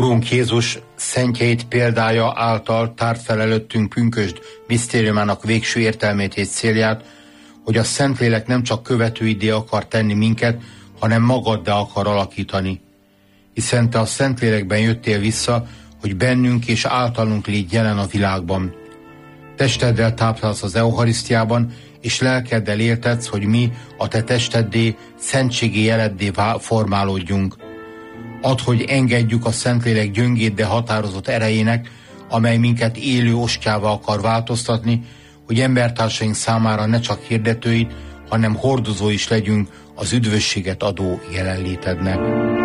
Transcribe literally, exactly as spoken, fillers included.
Urunk Jézus szentjeit példája által tárt fel előttünk pünkösd misztériumának végső értelmét és célját, hogy a Szentlélek nem csak követőiddé akar tenni minket, hanem magaddá akar alakítani. Hiszen te a Szentlélekben jöttél vissza, hogy bennünk és általunk légy jelen a világban. Testeddel táplálsz az eucharisztiában, és lelkeddel éltetsz, hogy mi a te testeddé, szentségi jeleddé formálódjunk. Add, hogy engedjük a Szentlélek gyöngéd, de határozott erejének, amely minket élő ostjává akar változtatni, hogy embertársaink számára ne csak hirdetői, hanem hordozó is legyünk az üdvösséget adó jelenlétednek.